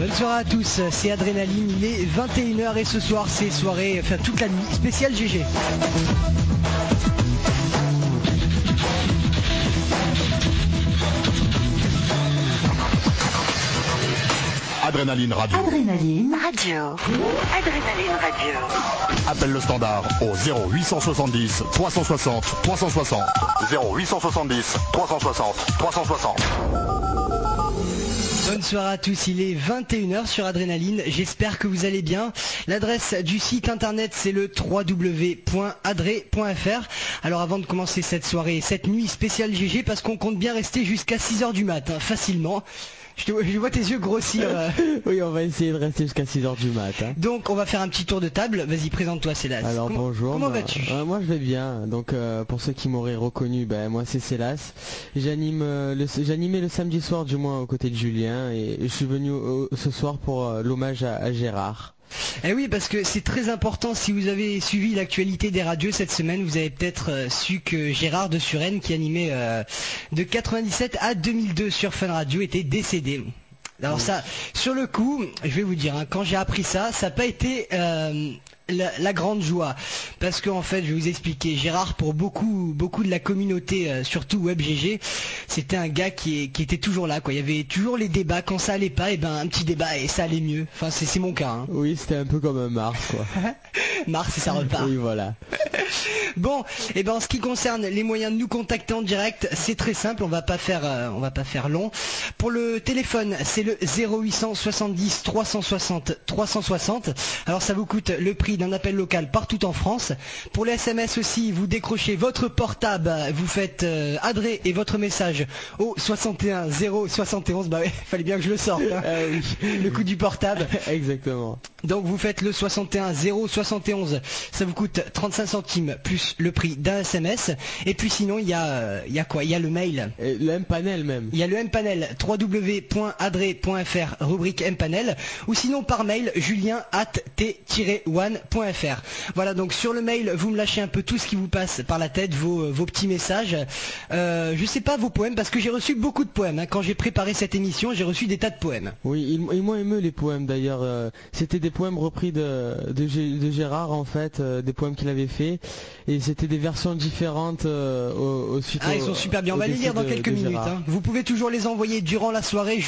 Bonne soirée à tous, c'est Adrénaline, il est 21 h et ce soir c'est soirée, enfin toute la nuit, spéciale GG. Adrénaline Radio. Adrénaline Radio. Adrénaline Radio. Appelle le standard au 0870 360 360. 0870 360 360. Bonne soirée à tous, il est 21 h sur Adrénaline, j'espère que vous allez bien. L'adresse du site internet c'est le www.adré.fr. Alors avant de commencer cette soirée, cette nuit spéciale GG, parce qu'on compte bien rester jusqu'à 6 h du matin, facilement. Je vois tes yeux grossir. Oui, on va essayer de rester jusqu'à 6 h du mat. Donc on va faire un petit tour de table. Vas-y, présente-toi, Célas. Alors bonjour. Comment vas-tu? Moi je vais bien. Donc pour ceux qui m'auraient reconnu, moi c'est Célas. J'animais le samedi soir du moins aux côtés de Julien et je suis venu ce soir pour l'hommage à Gérard. Eh oui, parce que c'est très important. Si vous avez suivi l'actualité des radios cette semaine, vous avez peut-être su que Gérard de Suresnes, qui animait de 97 à 2002 sur Fun Radio, était décédé. Alors ça, sur le coup, je vais vous dire, quand j'ai appris ça n'a pas été la grande joie, parce qu'en fait, je vais vous expliquer. Gérard, pour beaucoup de la communauté, surtout WebGG, c'était un gars qui était toujours là, quoi. Il y avait toujours les débats. Quand ça allait pas, un petit débat et ça allait mieux. Enfin, c'est mon cas. Oui, c'était un peu comme un Mars, quoi. Mars et ça repart. Oui, voilà. Bon, en ce qui concerne les moyens de nous contacter en direct, c'est très simple, on va pas faire long. Pour le téléphone, c'est le 0870 360 360. Alors ça vous coûte le prix d'un appel local partout en France. Pour les SMS aussi, vous décrochez votre portable, vous faites Adré et votre message au 61 071. Bah ouais, fallait bien que je le sorte. Oui. Le coup du portable. Exactement. Donc vous faites le 61 071, ça vous coûte 35 centimes plus le prix d'un SMS. Et puis sinon il y a quoi? Il y a le mail. Et le M-Panel même. Il y a le M-Panel, www.adré.fr, rubrique M-Panel. Ou sinon par mail, julien@t-one.fr. Voilà, donc sur le mail, vous me lâchez un peu tout ce qui vous passe par la tête, vos petits messages. Je sais pas vos poèmes, parce que j'ai reçu beaucoup de poèmes. Quand j'ai préparé cette émission, j'ai reçu des tas de poèmes. Oui, ils m'ont ému les poèmes d'ailleurs. C'était des poèmes repris de Gérard en fait, des poèmes qu'il avait fait. Et c'était des versions différentes suite ils sont super bien, on va les lire dans quelques minutes. Vous pouvez toujours les envoyer durant la soirée,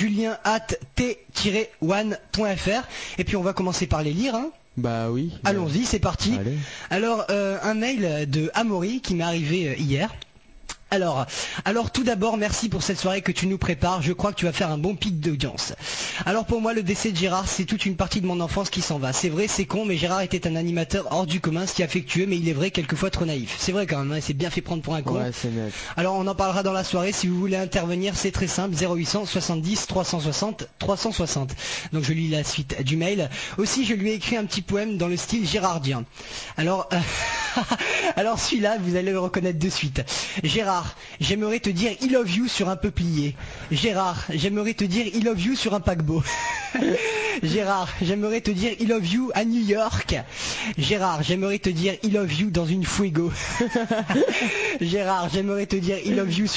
julien@t-one.fr. Et puis on va commencer par les lire. Bah oui. Allons-y, c'est parti. Allez. Alors, un mail de Amaury qui m'est arrivé hier. Alors tout d'abord, merci pour cette soirée que tu nous prépares. Je crois que tu vas faire un bon pic d'audience. Alors pour moi, le décès de Gérard, c'est toute une partie de mon enfance qui s'en va. C'est vrai, c'est con, mais Gérard était un animateur hors du commun, si affectueux, mais il est vrai quelquefois trop naïf. C'est vrai quand même, il s'est bien fait prendre pour un con. Ouais, c'est net. Alors on en parlera dans la soirée. Si vous voulez intervenir, c'est très simple, 0870 360 360. Donc je lis la suite du mail. Aussi, je lui ai écrit un petit poème dans le style gérardien. Alors celui-là, vous allez le reconnaître de suite. Gérard, j'aimerais te dire I love you sur un peuplier. Gérard, j'aimerais te dire I love you sur un paquebot. Gérard, j'aimerais te dire I love you à New York. Gérard, j'aimerais te dire I love you dans une Fuego. Gérard, j'aimerais te dire I love you